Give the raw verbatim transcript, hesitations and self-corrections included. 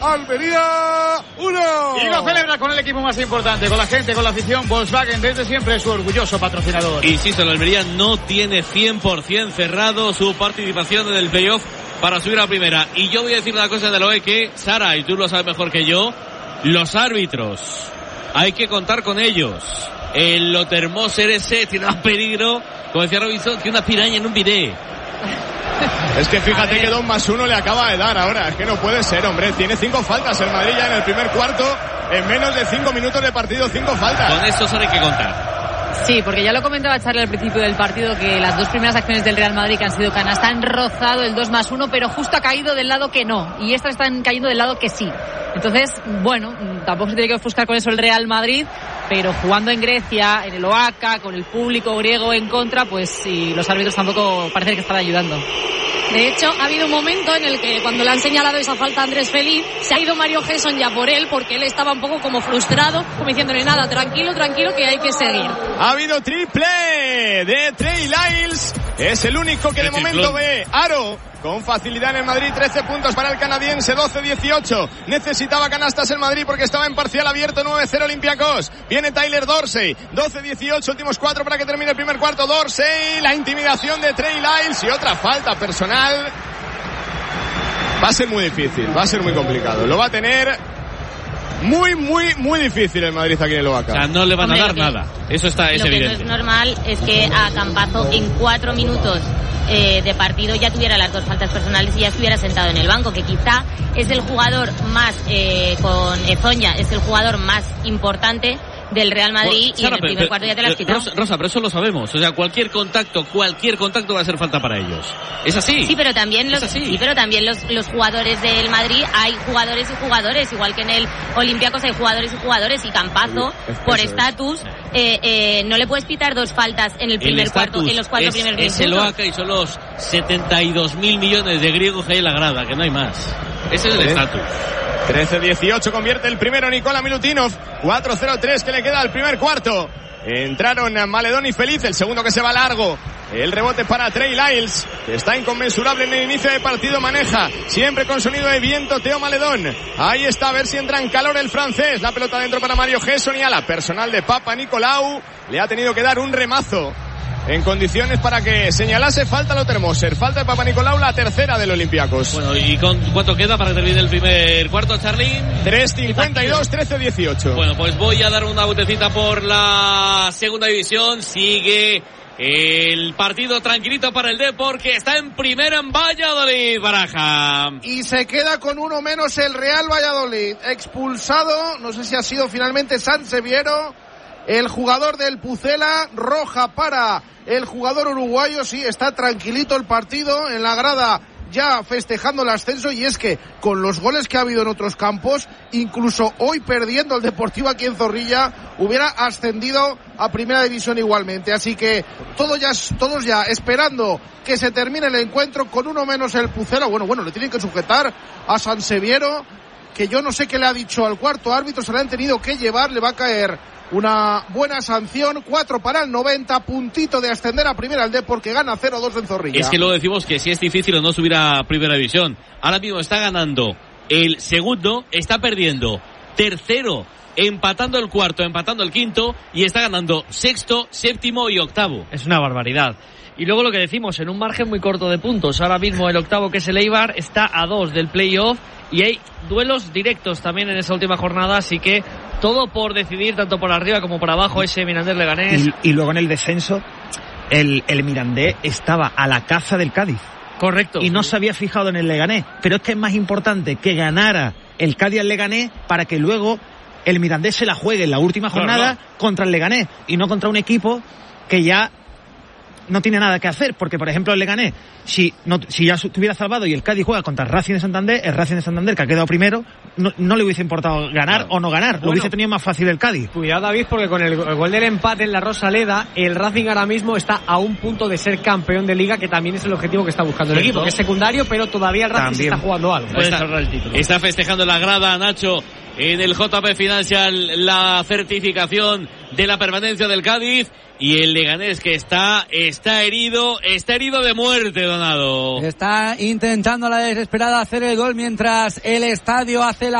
Almería uno. Y lo celebra con el equipo más importante, con la gente, con la afición. Volkswagen desde siempre es su orgulloso patrocinador. Insisto, el Almería no tiene cien por ciento cerrado su participación en el playoff para subir a primera. Y yo voy a decir una cosa de lo que, Sara, y tú lo sabes mejor que yo, los árbitros, hay que contar con ellos. El Lotermoser ese tiene más peligro, como decía Robinson, que una piraña en un bidé. Es que fíjate que dos más uno le acaba de dar ahora. Es que no puede ser, hombre. Tiene cinco faltas el Madrid ya en el primer cuarto. En menos de cinco minutos de partido, cinco faltas. Con esto solo hay que contar. Sí, porque ya lo comentaba Charlie al principio del partido, que las dos primeras acciones del Real Madrid que han sido canasta han rozado el dos más uno, pero justo ha caído del lado que no. Y estas están cayendo del lado que sí. Entonces, bueno, tampoco se tiene que ofuscar con eso el Real Madrid, pero jugando en Grecia, en el Oaca, con el público griego en contra, pues sí, los árbitros tampoco parece que están ayudando. De hecho, ha habido un momento en el que cuando le han señalado esa falta a Andrés Feliz, se ha ido Mario Gesson ya por él, porque él estaba un poco como frustrado, como diciéndole nada, tranquilo, tranquilo, que hay que seguir. Ha habido triple de Trey Lyles, es el único que de momento ve aro con facilidad en el Madrid. Trece puntos para el canadiense, doce dieciocho. Necesitaba canastas el Madrid porque estaba en parcial abierto. Nueve cero Olympiacos. Viene Tyler Dorsey, doce dieciocho, últimos cuatro para que termine el primer cuarto. Dorsey, la intimidación de Trey Lyles y otra falta personal. Va a ser muy difícil, va a ser muy complicado. Lo va a tener muy, muy, muy difícil el Madrid aquí en el Oaca. O sea, no le van Hombre, a dar que, nada. Eso está, es lo evidente. Lo que no es normal es que a Campazo en cuatro minutos eh, de partido ya tuviera las dos faltas personales y ya estuviera sentado en el banco, que quizá es el jugador más, eh, con Ezoña, es el jugador más importante del Real Madrid. Bueno, y Sara, en el primer pero, cuarto ya te la has quitado. Rosa, Rosa, pero eso lo sabemos. O sea, cualquier contacto, cualquier contacto va a ser falta para ellos. Es así. Sí, pero también los, sí, pero también los, los jugadores del Madrid, hay jugadores y jugadores, igual que en el Olympiacos hay jugadores y jugadores, y Campazo, es, por estatus, eh, eh, no le puedes pitar dos faltas en el primer el cuarto, en los cuatro es, primeros minutos. Es el Oaca y son los setenta y dos mil millones de griegos que hay en la grada, que no hay más. Ese es el estatus. trece dieciocho convierte el primero Nikola Milutinov. cuatro cero tres que le queda al primer cuarto. Entraron Maledón y Feliz, el segundo que se va largo. El rebote para Trey Lyles, que está inconmensurable en el inicio de partido, maneja siempre con sonido de viento Teo Maledón. Ahí está, a ver si entra en calor el francés. La pelota dentro para Mario Gesson y a la personal de Papa Nicolau le ha tenido que dar un remazo en condiciones para que señalase falta Lotermoser. Falta de Papa Nicolau, la tercera del Olympiacos. Bueno, ¿y con cuánto queda para que termine el primer cuarto, Charly? tres cincuenta y dos, trece dieciocho. Bueno, pues voy a dar una vueltecita por la segunda división. Sigue el partido tranquilito para el Depor, que está en primera en Valladolid, Baraja. Y se queda con uno menos el Real Valladolid. Expulsado, no sé si ha sido finalmente Sanseviero, el jugador del Pucela. Roja para el jugador uruguayo. Sí, está tranquilito el partido en la grada, ya festejando el ascenso. Y es que con los goles que ha habido en otros campos, incluso hoy perdiendo el Deportivo aquí en Zorrilla, hubiera ascendido a primera división igualmente. Así que todo ya, todos ya esperando que se termine el encuentro, con uno menos el Pucela. Bueno, bueno, le tienen que sujetar a Sanseviero, que yo no sé qué le ha dicho al cuarto árbitro, se le han tenido que llevar, le va a caer una buena sanción. Cuatro para el noventa, puntito de ascender a primera el Depor, que gana cero dos en Zorrilla. Es que luego decimos que si es difícil o no subir a primera división. Ahora mismo está ganando el segundo, está perdiendo tercero, empatando el cuarto, empatando el quinto, y está ganando sexto, séptimo y octavo. Es una barbaridad. Y luego lo que decimos, en un margen muy corto de puntos. Ahora mismo el octavo, que es el Eibar, está a dos del playoff, y hay duelos directos también en esa última jornada, así que todo por decidir, tanto por arriba como por abajo, ese Mirandés Leganés. Y, y luego en el descenso, el, el Mirandés estaba a la caza del Cádiz. Correcto. Y no se había fijado en el Leganés. Pero es que es más importante que ganara el Cádiz al Leganés para que luego el Mirandés se la juegue en la última jornada, claro, no, contra el Leganés, y no contra un equipo que ya no tiene nada que hacer, porque por ejemplo el Leganés, si no, si ya estuviera salvado y el Cádiz juega contra el Racing de Santander, el Racing de Santander, que ha quedado primero, no, no le hubiese importado ganar, claro, o no ganar, bueno, lo hubiese tenido más fácil el Cádiz. Cuidado, David, porque con el, el gol del empate en la Rosaleda, el Racing ahora mismo está a un punto de ser campeón de Liga, que también es el objetivo que está buscando el equipo, ¿no? Que es secundario, pero todavía el Racing se está jugando algo. Está, está festejando la grada, Nacho, en el J P Financial la certificación de la permanencia del Cádiz. Y el Leganés que está, está herido, está herido de muerte, Donado. Está intentando a la desesperada hacer el gol mientras el estadio hace la